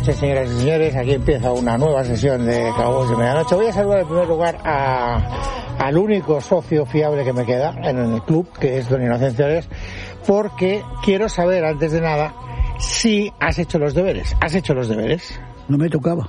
noches, señoras y señores. Aquí empieza una nueva sesión de Cowboys de Medianoche. Voy a saludar en primer lugar al único socio fiable que me queda en el club, que es don Inocencio Ares, porque quiero saber, antes de nada, si has hecho los deberes. ¿Has hecho los deberes? No me tocaba.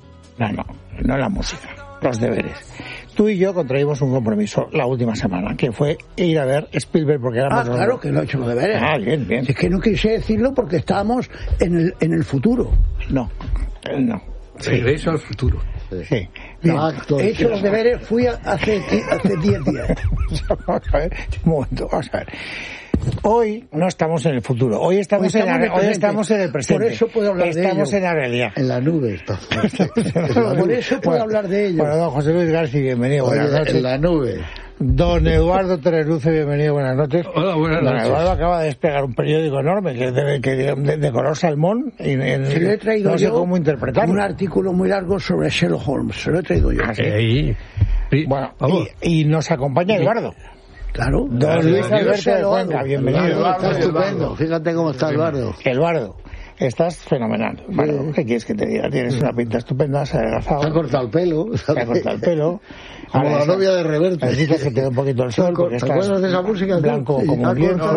No la música, los deberes. Tú y yo contraímos un compromiso la última semana, que fue ir a ver Spielberg, porque éramos... claro que lo he hecho los deberes. Bien. Es que no quise decirlo porque estábamos en el futuro. No. Regreso al futuro. Sí. Bien, he hecho los deberes, fui hace 10 días. Vamos a ver, un momento, vamos a ver. Hoy no estamos en el futuro, hoy estamos en el presente. Por eso puedo hablar de ello. Estamos en la realidad. En la nube está. Por eso puedo hablar de ello. Bueno, don José Luis García, bienvenido. Oye, buenas noches. En la nube. Don Eduardo Teresluce, bienvenido, buenas noches. Hola, buenas noches. Don Eduardo acaba de despegar un periódico enorme que de color salmón. Se lo he traído no sé yo, cómo interpretarlo. Un artículo muy largo sobre Sherlock Holmes. Se lo he traído yo. Sí. Bueno, y nos acompaña Eduardo. Claro. Don Luis Alberto de Cuenca, bienvenido. Eduardo, está estupendo. Fíjate cómo está Eduardo. Eduardo, estás fenomenal. Bueno, ¿qué quieres que te diga? Tienes una pinta estupenda, se ha adelgazado. Se ha cortado el pelo. Como Como la novia de Reverte. Necesitas que te dé un poquito el sol, porque ¿Te acuerdas de esa música? Blanco como un viento.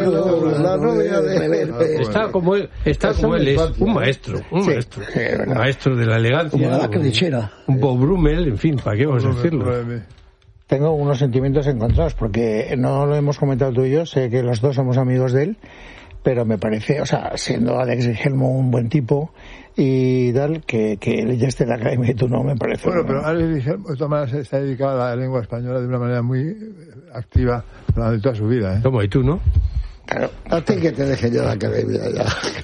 La novia de Reverte. Está como él es un maestro. Un maestro de la elegancia. Como la clichera. Un Bob Brummel, en fin, ¿para qué vamos a decirlo? Tengo unos sentimientos encontrados, porque no lo hemos comentado tú y yo, sé que los dos somos amigos de él, pero me parece, o sea, siendo Alex Guillermo un buen tipo y tal, que él ya esté en la academia y tú no, me parece. Bueno, pero Alex Guillermo, de todas maneras, está dedicado a la lengua española de una manera muy activa durante toda su vida. ¿Cómo? ¿Y tú, no? Claro. A ti que te deje yo la academia ya.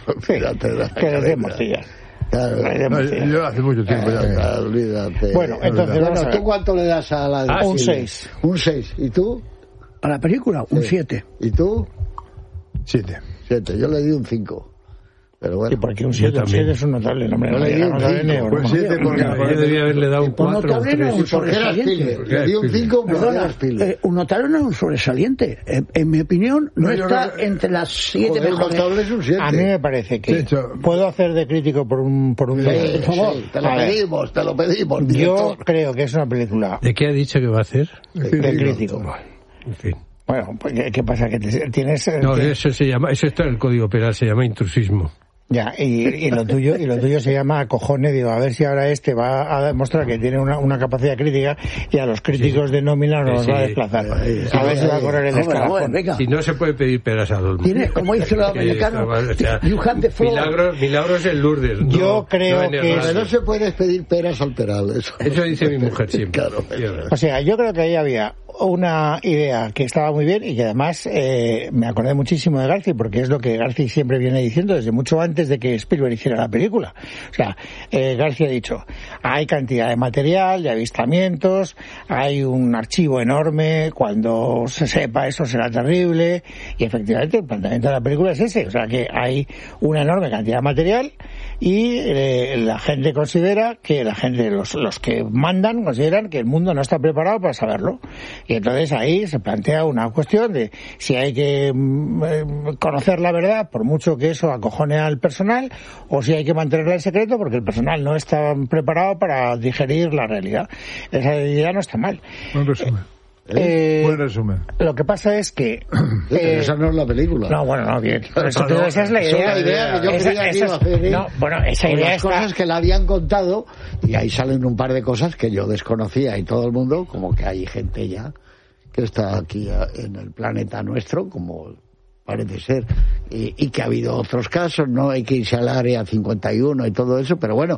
Que les demos ya. Claro. Yo hace mucho tiempo ya. Olvídate. Bueno, entonces ¿tú cuánto le das a la... un 6. Un 6. ¿Y tú? A la película, un 7. ¿Y tú? 7. Yo le di un 5. Pero bueno. Sí, porque un 7 es un notable nombre. Yo le di un 5. Pues 7 porque yo debía haberle dado un 4 o un 3. ¿Por qué era Spielberg? Le di un 5 porque era Spielberg. Un notable no es un sobresaliente. En mi opinión, no está entre las 7 mejores. Un notable es un 7. A mí me parece que puedo hacer de crítico por un Sí, por favor. Sí, te lo pedimos. Yo creo que es una película. ¿De qué ha dicho que va a hacer? De crítico. En fin. Bueno, pues ¿qué pasa? Que tienes... No, eso está en el Código Penal, se llama intrusismo. Ya, y lo tuyo se llama cojones. Digo, a ver si ahora va a demostrar que tiene una capacidad crítica y a los críticos de nómina nos va a desplazar. A ver si va a correr el escalafón. Si no se puede pedir peras al olmo. Tienes, como dice el americano, you have the floor. Milagros en Lourdes. Yo creo que no se puede pedir peras al peral. Eso dice mi mujer siempre. Claro. O sea, yo creo que ahí había una idea que estaba muy bien y que además me acordé muchísimo de García, porque es lo que García siempre viene diciendo desde mucho antes de que Spielberg hiciera la película. O sea, García ha dicho, hay cantidad de material, de avistamientos, hay un archivo enorme, cuando se sepa eso será terrible, y efectivamente el planteamiento de la película es ese. O sea, que hay una enorme cantidad de material y la gente considera que los que mandan consideran que el mundo no está preparado para saberlo. Y entonces ahí se plantea una cuestión de si hay que conocer la verdad, por mucho que eso acojone al personal, o si hay que mantenerla en secreto porque el personal no está preparado para digerir la realidad. Esa idea no está mal. Buen resumen. Buen resumen. Lo que pasa es que... esa no es la película. No, bueno, no, bien. Esa es la idea. Esa es la idea que yo creía que iba a hacer. No, bueno, esa idea las cosas que le habían contado, y ahí salen un par de cosas que yo desconocía y todo el mundo, como que hay gente ya que está aquí en el planeta nuestro, como parece ser, y que ha habido otros casos, no hay que irse al área 51 y todo eso, pero bueno,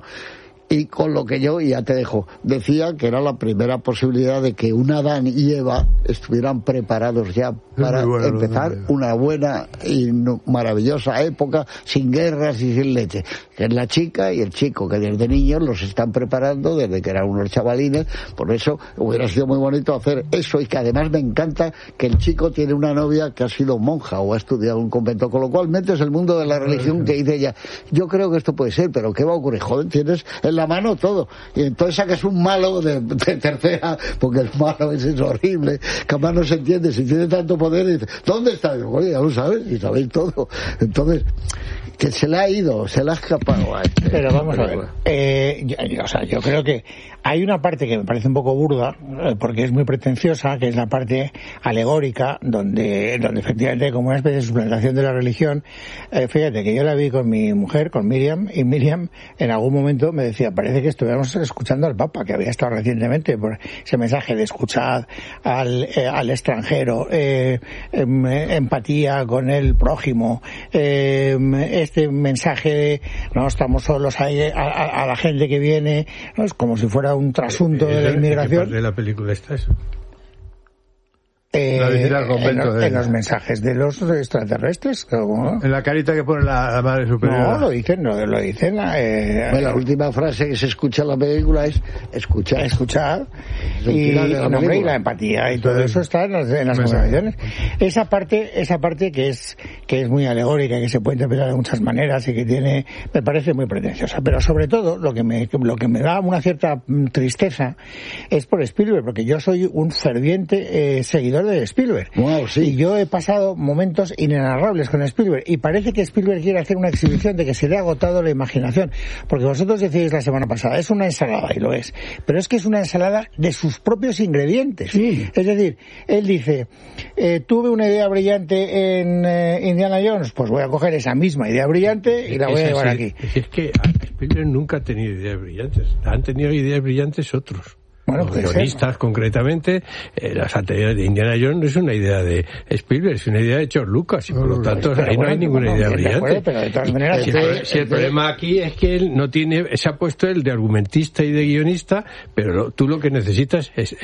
y con lo que yo, ya te dejo, decía que era la primera posibilidad de que un Adán y Eva estuvieran preparados ya para empezar una buena y maravillosa época sin guerras y sin leche, que es la chica y el chico, que desde niños los están preparando desde que eran unos chavalines. Por eso hubiera sido muy bonito hacer eso, y que además me encanta que el chico tiene una novia que ha sido monja o ha estudiado en un convento, con lo cual metes el mundo de la religión, que dice ella, yo creo que esto puede ser, pero ¿qué va a ocurrir? Joder, tienes en la mano todo, y entonces sacas un malo de tercera, porque el malo es horrible, que además no se entiende, si tiene tanto poder, y dice, ¿dónde está? Oye, ya lo sabes, y sabéis todo. Entonces, que se le ha escapado a este. Pero vamos a ver, yo creo que hay una parte que me parece un poco burda, porque es muy pretenciosa, que es la parte alegórica, donde efectivamente, como una especie de suplantación de la religión, fíjate que yo la vi con mi mujer, con Miriam, y Miriam en algún momento me decía, parece que estuviéramos escuchando al Papa, que había estado recientemente, por ese mensaje de escuchar al extranjero, empatía con el prójimo, este mensaje de no estamos solos ahí, a la gente que viene, ¿no? Es como si fuera un trasunto de la inmigración. ¿Qué parte de la película está eso? En los mensajes de los extraterrestres, ¿no? En la carita que pone la Madre Superior. No, lo dicen. Bueno, la última frase que se escucha en la película es escuchar. Y la empatía y todo eso está en las conversaciones. Esa parte que es muy alegórica, que se puede interpretar de muchas maneras y que me parece muy pretenciosa. Pero sobre todo, lo que me da una cierta tristeza es por Spielberg, porque yo soy un ferviente seguidor de Spielberg. Wow, sí. Y yo he pasado momentos inenarrables con Spielberg y parece que Spielberg quiere hacer una exhibición de que se le ha agotado la imaginación, porque vosotros decíais la semana pasada, es una ensalada, y lo es, pero es que es una ensalada de sus propios ingredientes. Sí. Es decir, él dice, tuve una idea brillante en Indiana Jones, pues voy a coger esa misma idea brillante y la voy a llevar aquí. Es que Spielberg nunca ha tenido ideas brillantes, han tenido ideas brillantes otros. Bueno, los guionistas, concretamente, las anteriores de Indiana Jones no es una idea de Spielberg, es una idea de George Lucas, y por lo tanto ahí no hay ninguna idea brillante. Pero de todas maneras, si el problema aquí es que él no tiene, se ha puesto él de argumentista y de guionista, pero tú lo que necesitas es,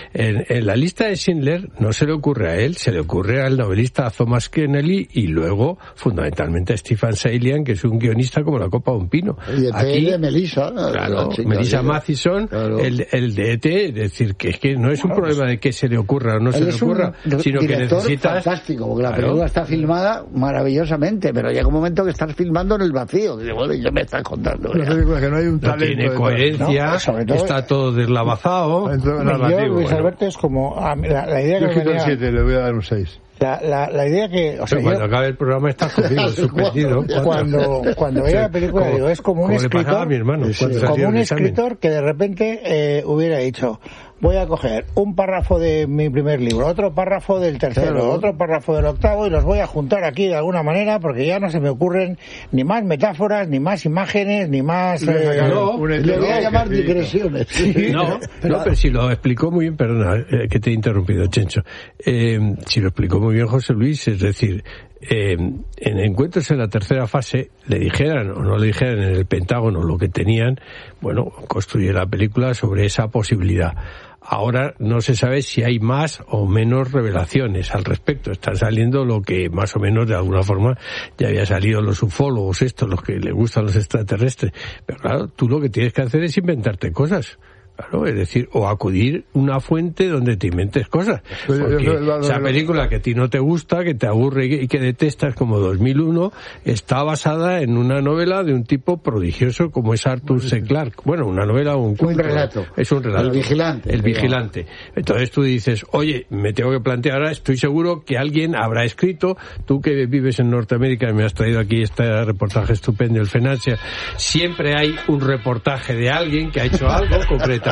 en la lista de Schindler no se le ocurre a él, se le ocurre al novelista Thomas Keneally y luego, fundamentalmente, a Stephen Salian, que es un guionista como la copa de un pino. Y aquí de Melissa, Melissa Mathison, claro. el de es decir, que es que no es un problema de que se le ocurra o no se le ocurra, sino que necesitas... fantástico, porque la película está filmada maravillosamente, pero llega un momento que estás filmando en el vacío. Digo, bueno, ya me estás contando. Una película que no hay un talento. No tiene coherencia, ¿no? Está todo deslavazado. Yo, Luis Alberto, es como... la idea yo que me 7, le voy a dar un 6. La idea que... O sea, cuando acabe el programa estás cogido, suspendido. Cuando veía la película, digo, es como un escritor... A mi hermano, como un escritor que de repente hubiera dicho, voy a coger un párrafo de mi primer libro, otro párrafo del tercero, otro párrafo del octavo, y los voy a juntar aquí de alguna manera, porque ya no se me ocurren ni más metáforas, ni más imágenes, ni más... le voy a llamar digresiones. No, pero si lo explicó muy bien, perdona, que te he interrumpido, Chencho. Si lo explicó muy bien José Luis, es decir, en encuentros en la tercera fase, le dijeran o no le dijeran en el Pentágono lo que tenían, bueno, construye la película sobre esa posibilidad. Ahora no se sabe si hay más o menos revelaciones al respecto. Están saliendo lo que más o menos de alguna forma ya había salido los ufólogos, los que les gustan los extraterrestres. Pero claro, tú lo que tienes que hacer es inventarte cosas. Claro, es decir, o acudir a una fuente donde te inventes cosas. Porque esa película que a ti no te gusta, que te aburre y que detestas, como 2001, está basada en una novela de un tipo prodigioso como es Arthur C. Clarke. Bueno, una novela o un cuento. Un relato. Es un relato. El vigilante. Entonces tú dices, oye, me tengo que plantear ahora, estoy seguro que alguien habrá escrito, tú que vives en Norteamérica y me has traído aquí este reportaje estupendo del FENASIA, siempre hay un reportaje de alguien que ha hecho algo concreto.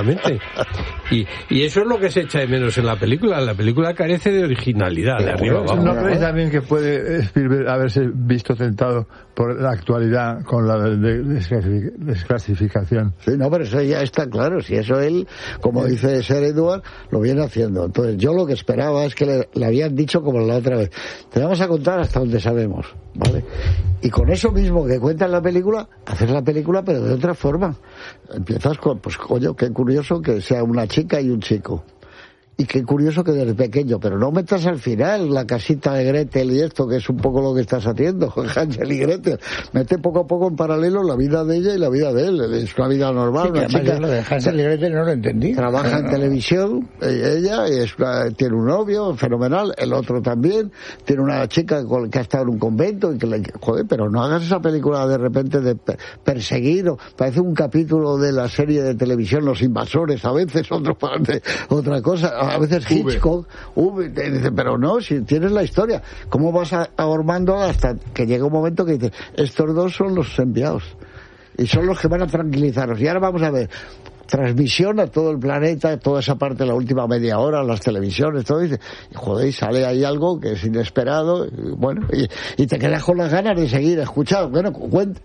Y eso es lo que se echa de menos en la película. La película carece de originalidad, de arriba abajo. ¿No crees también que puede Spielberg haberse visto tentado por la actualidad con la desclasificación? Sí, no, pero eso ya está claro. Si eso él, como dice Sir Edward, lo viene haciendo. Entonces yo lo que esperaba es que le habían dicho como la otra vez, te vamos a contar hasta donde sabemos, ¿vale? Y con eso mismo que cuenta en la película, hacer la película pero de otra forma. Empiezas con, pues coño, qué curioso que sea una chica y un chico. Y qué curioso que desde pequeño, pero no metas al final la casita de Gretel y esto, que es un poco lo que estás haciendo, Hansel y Gretel. Mete poco a poco en paralelo la vida de ella y la vida de él. Es una vida normal, sí, una chica. Lo de Hansel y Gretel no lo entendí. Trabaja en televisión, ella tiene un novio fenomenal, el otro también, tiene una chica que ha estado en un convento y que joder, pero no hagas esa película de repente de perseguir, parece un capítulo de la serie de televisión Los Invasores, a veces otra cosa. a veces Hitchcock, dice, pero no, si tienes la historia, ¿cómo vas ahormando hasta que llega un momento que dices, estos dos son los enviados y son los que van a tranquilizaros? Y ahora vamos a ver transmisión a todo el planeta, toda esa parte de la última media hora, las televisiones, todo, y joder, sale ahí algo que es inesperado, y te quedas con las ganas de seguir escuchando. Bueno,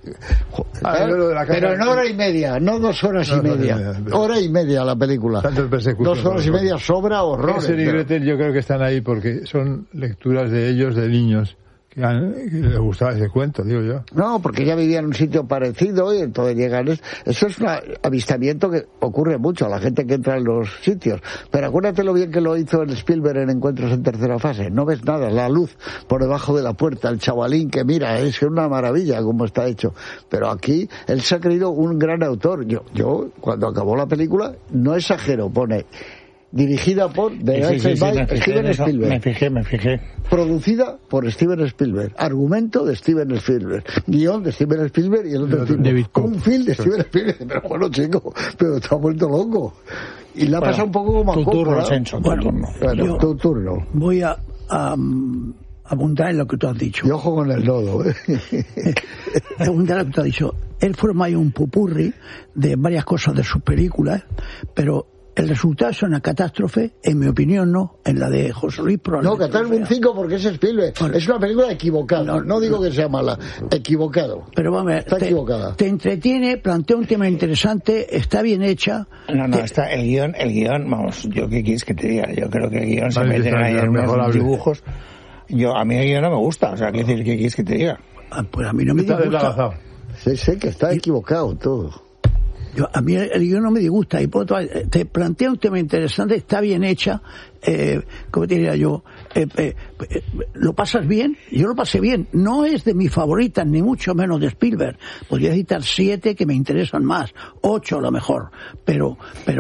pero en hora y media, no 2 horas y media, hora y media la película. 2 horas y media sobra horror. Ese Gretel yo creo que están ahí porque son lecturas de ellos, de niños, que les gustaba ese cuento, digo yo. No, porque ya vivían en un sitio parecido y entonces llegan. Eso es un avistamiento que ocurre mucho a la gente que entra en los sitios. Pero acuérdate lo bien que lo hizo el Spielberg en Encuentros en Tercera Fase. No ves nada, la luz por debajo de la puerta, el chavalín que mira, es una maravilla como está hecho. Pero aquí él se ha creído un gran autor. Yo cuando acabó la película, no exagero, pone dirigida por Steven Spielberg. Me fijé. Producida por Steven Spielberg. Argumento de Steven Spielberg. Guión de Steven Spielberg y el otro tipo. Un film de Steven Spielberg. Pero bueno, chico, pero te has vuelto loco. Y la pasa un poco como a Coppola. Tu turno. Voy a abundar en lo que tú has dicho. Y ojo con el nodo. Abundar en lo que tú has dicho. Él forma ahí un popurrí de varias cosas de sus películas, pero el resultado es una catástrofe, en mi opinión no, en la de José Luis probablemente. No, catástrofe un 5 porque es Spielberg. Bueno, es una película equivocada. No digo que sea mala, equivocado. Pero vamos a ver, equivocada. Te entretiene, plantea un tema interesante, está bien hecha. Está el guión, vamos, yo qué quieres que te diga, yo creo que el guión se mete ahí en unos dibujos. A mí el guión no me gusta, o sea, ¿qué quieres que te diga? Pues a mí no me disgusta. Sé que está equivocado todo. A mí el guión no me disgusta, y por otro lado, te plantea un tema interesante, está bien hecha, ¿cómo te diría yo? ¿Lo pasas bien? Yo lo pasé bien. No es de mis favoritas, ni mucho menos de Spielberg. Podría citar 7 que me interesan más, 8 a lo mejor, pero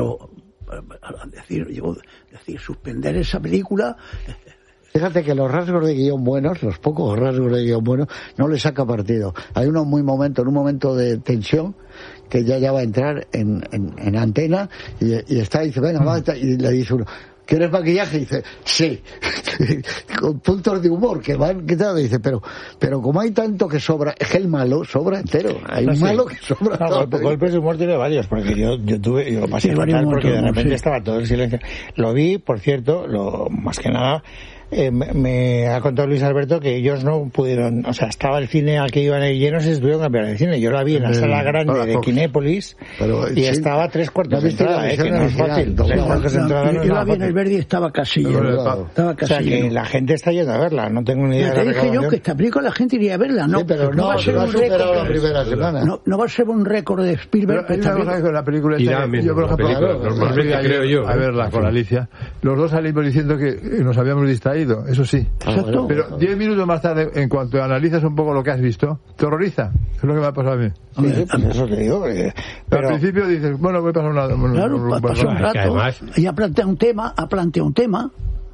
suspender esa película. Fíjate que los rasgos de guión buenos, los pocos rasgos de guión buenos, no le saca partido. Hay en un momento de tensión, que ya va a entrar en antena, y está, y dice, venga, va, y le dice uno, ¿quieres maquillaje? Y dice, sí, con puntos de humor que van quitando. Dice, pero como hay tanto que sobra, es que el malo sobra entero. Hay un malo que sobra. No, golpes de humor tiene varios, porque yo lo pasé fatal porque de repente estaba todo en silencio. Lo vi, por cierto, más que nada. Me ha contado Luis Alberto que ellos no pudieron, o sea, estaba el cine al que iban ahí llenos y estuvieron a cambiar de cine. Yo la vi en la sala grande de Kinépolis y estaba 3/4 de entrada, que no es fácil. Yo la vi en el Verdi y estaba casi lleno. O sea, que la gente está yendo a verla, no tengo ni idea. Te dije yo que esta película la gente iría a verla, ¿no? Pero no va a ser un récord la primera semana. No va a ser un récord de Spielberg. Pero la película esta, yo por ejemplo, normalmente creo yo a verla con Alicia, los dos salimos diciendo que nos habíamos distraído, eso sí. Exacto. Pero 10 minutos más tarde, en cuanto analizas un poco lo que has visto, te horroriza. Es lo que me ha pasado a mí. Eso te digo. Pero al principio dices, bueno, voy a pasar pasó un rato. Además, y ha planteado un tema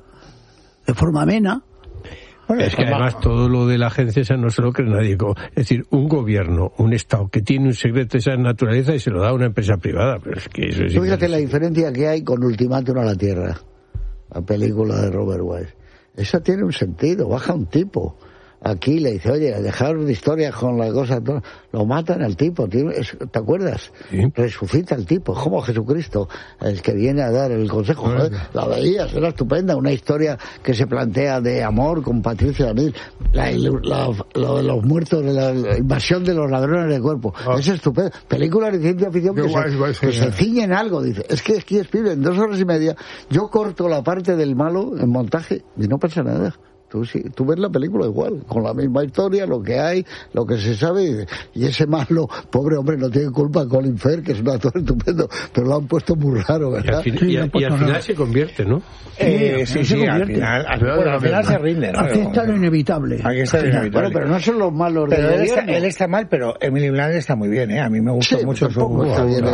de forma amena. Bueno, es que además todo lo de la agencia esa no se lo cree nadie. Es decir, un gobierno, un Estado que tiene un secreto de esa naturaleza y se lo da a una empresa privada. Pero es que eso es. Fíjate la diferencia que hay con Ultimátum a la Tierra, la película de Robert Wise. Esa tiene un sentido, baja un tipo. Aquí le dice, oye, dejaros de historias con la cosa, lo matan al tipo, ¿te acuerdas? Sí. Resucita el tipo, es como Jesucristo, el que viene a dar el consejo. Joder, la veías, era estupenda, una historia que se plantea de amor con Patricia O'Neill, lo de los muertos, de la invasión de los ladrones de cuerpo, es estupendo. Películas de ciencia ficción que se ciñen algo, dice, es que aquí Spielberg en 2 horas y media, yo corto la parte del malo en montaje y no pasa nada. Tú ves la película igual, con la misma historia, lo que hay, lo que se sabe, y ese malo, pobre hombre, no tiene culpa, Colin Firth, que es un actor estupendo, pero lo han puesto muy raro, ¿verdad? Y al final se convierte, ¿no? Sí, al final se rinde, ¿no? Aquí está lo inevitable. Bueno, pero no son los malos pero él está mal, pero Emily Blunt está muy bien, ¿eh? A mí me gusta mucho su está bien,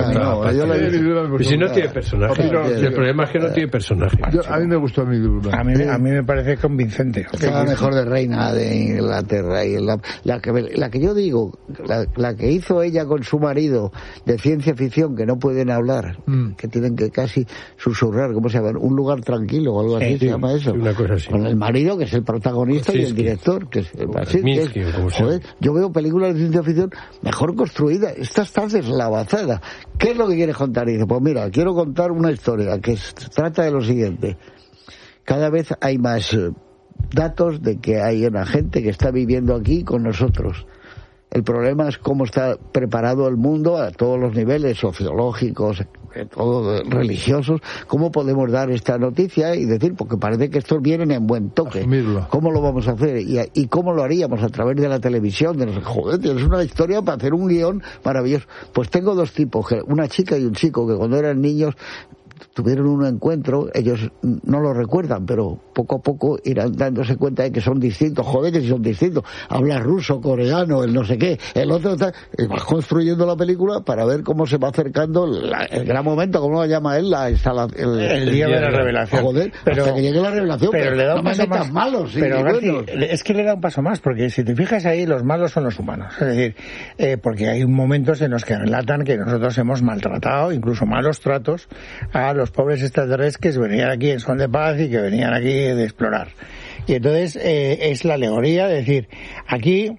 y si no tiene personaje, el problema es que no tiene personaje. A mí me gustó Emily Blunt. A mí me parece convincente. convincente. Estaba mejor de Reina de Inglaterra. Y la que yo digo, la que hizo ella con su marido de ciencia ficción, que no pueden hablar, que tienen que casi susurrar, ¿cómo se llama? Un lugar tranquilo o algo así, se llama eso. Una cosa así. Con el marido, que es el protagonista, y el director, que es joder, yo veo películas de ciencia ficción mejor construidas. Esta está deslavazada. ¿Qué es lo que quieres contar? Y dice, pues mira, quiero contar una historia que trata de lo siguiente. Cada vez hay más datos de que hay una gente que está viviendo aquí con nosotros. El problema es cómo está preparado el mundo a todos los niveles sociológicos, todos religiosos. ¿Cómo podemos dar esta noticia y decir, porque parece que estos vienen en buen toque? Asumirlo. ¿Cómo lo vamos a hacer? ¿Y cómo lo haríamos? A través de la televisión. Joder, es una historia para hacer un guión maravilloso. Pues tengo dos tipos, una chica y un chico, que cuando eran niños tuvieron un encuentro, ellos no lo recuerdan, pero poco a poco irán dándose cuenta de que son distintos. Joder, que si son distintos, habla ruso, coreano, el no sé qué, el otro tal, y vas construyendo la película para ver cómo se va acercando el gran momento, ¿cómo lo llama él? El día de la revelación. Joder, pero, hasta que llegue la revelación, pero le da un no paso me metas más, malos, sí, pero Garci, buenos. Es que le da un paso más, porque si te fijas ahí, los malos son los humanos. Es decir, porque hay momentos en los que relatan que nosotros hemos maltratado, incluso malos tratos, a los pobres extraterrestres que venían aquí en son de paz y que venían aquí de explorar. Y entonces es la alegoría de decir, aquí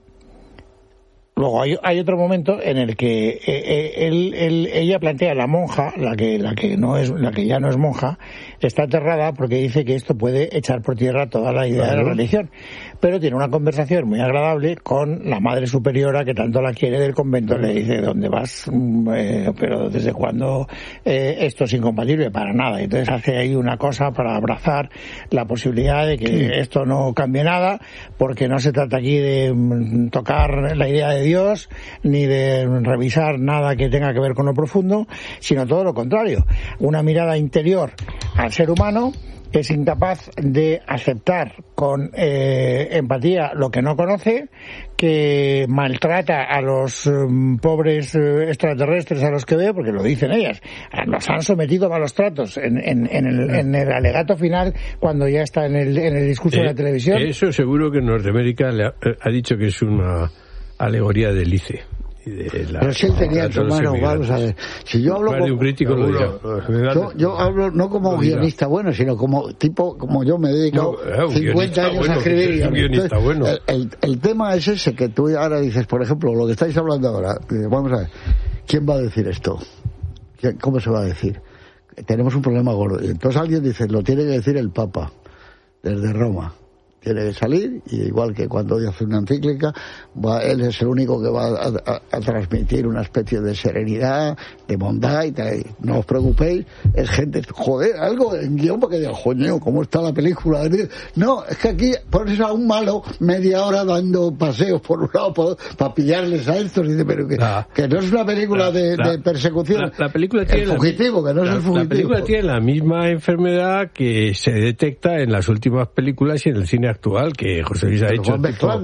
luego hay otro momento en el que ella plantea, la monja, la que ya no es monja, está aterrada porque dice que esto puede echar por tierra toda la idea de la religión, pero tiene una conversación muy agradable con la madre superiora que tanto la quiere del convento. Le dice, ¿dónde vas? Pero ¿desde cuándo esto es incompatible? Para nada. Entonces hace ahí una cosa para abrazar la posibilidad de que esto no cambie nada, porque no se trata aquí de tocar la idea de Dios ni de revisar nada que tenga que ver con lo profundo, sino todo lo contrario, una mirada interior al ser humano que es incapaz de aceptar con empatía lo que no conoce, que maltrata a los pobres extraterrestres a los que ve, porque lo dicen ellas, los han sometido a malos tratos en el alegato final, cuando ya está en el discurso de la televisión. Eso seguro que en Norteamérica ha dicho que es una alegoría de Lice. Pero si él tenía en su mano, vamos a ver, si yo hablo de un crítico yo hablo no como guionista bueno, sino como tipo, como yo me he dedicado 50 años a escribir. Entonces, bueno. el tema es ese, que tú ahora dices, por ejemplo, lo que estáis hablando ahora, vamos a ver, ¿quién va a decir esto? ¿Cómo se va a decir? Tenemos un problema gordo. Entonces alguien dice, lo tiene que decir el Papa desde Roma. Tiene que salir, y igual que cuando hace una encíclica, él es el único que va a transmitir una especie de serenidad, de bondad y tal. No os preocupéis, es gente, joder, algo en guión para que diga, coño, ¿cómo está la película? No, es que aquí pones a un malo media hora dando paseos por un lado para pillarles a estos, y dice, pero que no es una película de persecución. La película tiene el fugitivo, que no es el fugitivo. La película tiene la misma enfermedad que se detecta en las últimas películas y en el cine actual, que José Luis ha hecho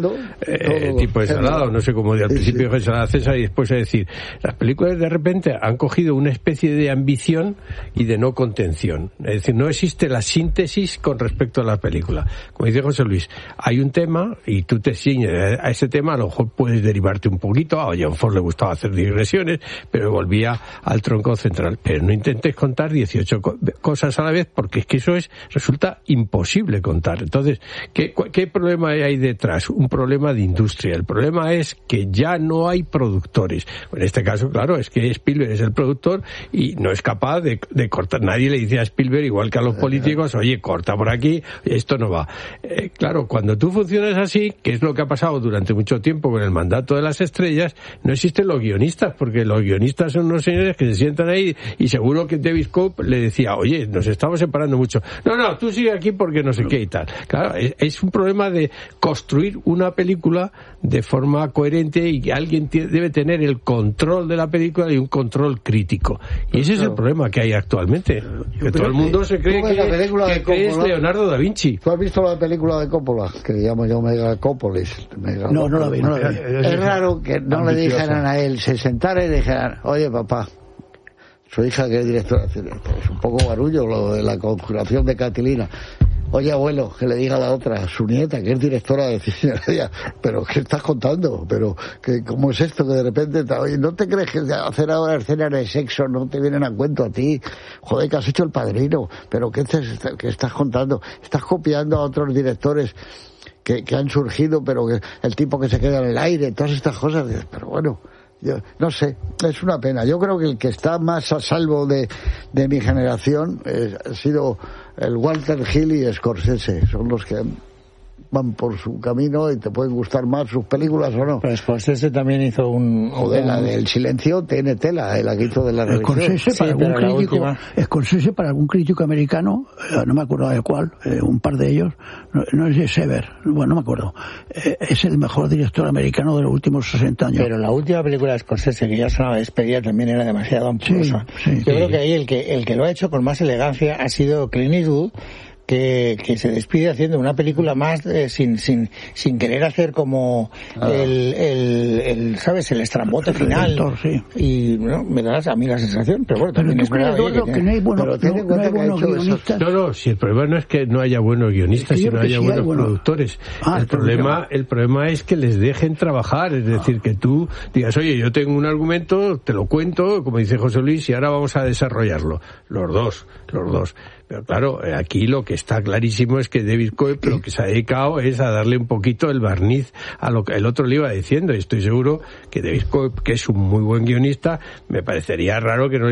tipo de salado, no sé cómo de al principio de Salada César y después, es decir, las películas de repente han cogido una especie de ambición y de no contención, es decir, no existe la síntesis con respecto a la película. Como dice José Luis, hay un tema y tú te ciñes a ese tema, a lo mejor puedes derivarte un poquito. A John Ford le gustaba hacer digresiones, pero volvía al tronco central. Pero no intentes contar 18 cosas a la vez, porque es que eso resulta imposible contar. Entonces, ¿qué problema hay detrás? Un problema de industria. El problema es que ya no hay productores. En este caso, claro, es que Spielberg es el productor y no es capaz de cortar. Nadie le dice a Spielberg, igual que a los políticos, oye, corta por aquí, esto no va. Claro, cuando tú funcionas así, que es lo que ha pasado durante mucho tiempo con el mandato de las estrellas, no existen los guionistas, porque los guionistas son unos señores que se sientan ahí, y seguro que David Cope le decía, oye, nos estamos separando mucho. No, tú sigue aquí porque no sé qué y tal. Claro, es un problema de construir una película de forma coherente, y que alguien debe tener el control de la película y un control crítico. Y ese es el problema que hay actualmente. Que todo el mundo se cree que es Leonardo da Vinci. ¿Tú has visto la película de Coppola, que le llamo yo Megacópolis? No la vi. Es raro que no le dijeran a él, se sentara y dijeran, oye papá, su hija que es directora, es un poco barullo lo de la conjuración de Catilina. Oye, abuelo, que le diga a la otra, su nieta, que es directora de cine, pero ¿qué estás contando? Pero ¿cómo es esto que de repente, oye, no te crees que hacer ahora escenas de sexo no te vienen a cuento a ti? Joder, que has hecho El Padrino, pero ¿qué estás contando? Estás copiando a otros directores que han surgido, pero que el tipo que se queda en el aire, todas estas cosas, pero bueno... Yo no sé, es una pena. Yo creo que el que está más a salvo de mi generación ha sido el Walter Hill y Scorsese. Son los que van por su camino y te pueden gustar más sus películas o no. Pero Scorsese también hizo Joder, la del silencio tiene tela, la que hizo de la religión. Scorsese para algún crítico americano, no me acuerdo de cuál, un par de ellos, no es de Sever, bueno, no me acuerdo, es el mejor director americano de los últimos 60 años. Pero la última película de Scorsese, que ya sonaba despedida, también era demasiado ampulosa. Yo creo que ahí el que lo ha hecho con más elegancia ha sido Clint Eastwood, que se despide haciendo una película más sin querer hacer como el ¿sabes? El estrambote final. Y no, me da a mí la sensación, pero bueno, también es verdad que no hay buenos guionistas. No, si el problema no es que no haya buenos guionistas, sino haya buenos productores. El problema es que les dejen trabajar, es decir, que tú digas, oye, yo tengo un argumento, te lo cuento, como dice José Luis, y ahora vamos a desarrollarlo. Los dos. Pero claro, aquí lo que está clarísimo es que David Coeb lo que se ha dedicado es a darle un poquito el barniz a lo que el otro le iba diciendo, y estoy seguro que David Coeb, que es un muy buen guionista, me parecería raro que no